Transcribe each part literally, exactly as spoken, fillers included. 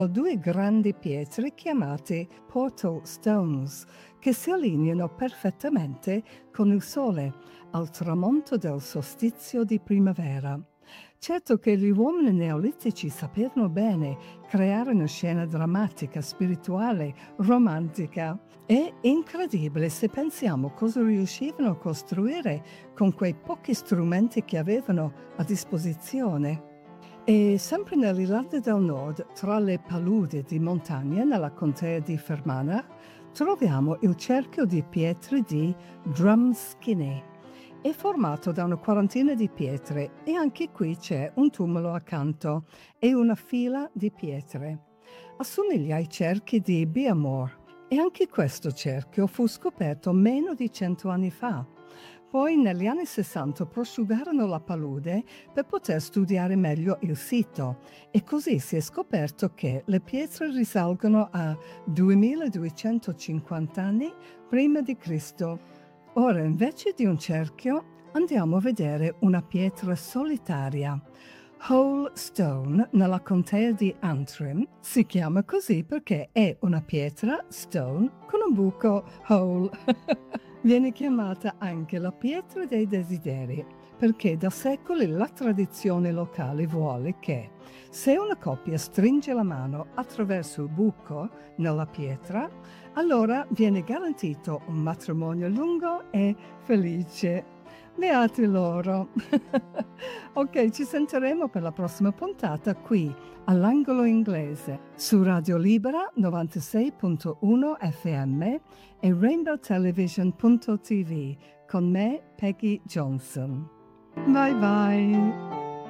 due grandi pietre chiamate portal stones che si allineano perfettamente con il sole al tramonto del solstizio di primavera. Certo che gli uomini neolitici sapevano bene creare una scena drammatica, spirituale, romantica. È incredibile se pensiamo cosa riuscivano a costruire con quei pochi strumenti che avevano a disposizione. E sempre nell'Irlanda del Nord, tra le paludi di montagna nella contea di Fermanagh, troviamo il cerchio di pietre di Drumskinny. È formato da una quarantina di pietre e anche qui c'è un tumulo accanto e una fila di pietre. Assomiglia ai cerchi di Beamore e anche questo cerchio fu scoperto meno di cento anni fa. Poi negli anni sessanta prosciugarono la palude per poter studiare meglio il sito e così si è scoperto che le pietre risalgono a duemiladuecentocinquanta anni prima di Cristo. Ora, invece di un cerchio, andiamo a vedere una pietra solitaria. Hole Stone, nella contea di Antrim, si chiama così perché è una pietra, stone, con un buco, hole. Viene chiamata anche la pietra dei desideri, perché da secoli la tradizione locale vuole che, se una coppia stringe la mano attraverso il buco nella pietra, allora viene garantito un matrimonio lungo e felice. Beati loro! Ok, ci sentiremo per la prossima puntata qui all'Angolo Inglese su Radio Libera novantasei punto uno F M e rainbow television punto t v con me, Peggy Johnson. Bye bye!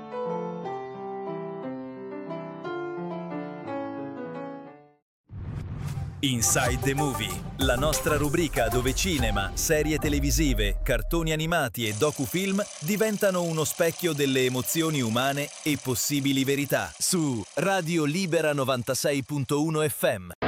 Inside the Movie, la nostra rubrica dove cinema, serie televisive, cartoni animati e docufilm diventano uno specchio delle emozioni umane e possibili verità su Radio Libera novantasei punto uno F M.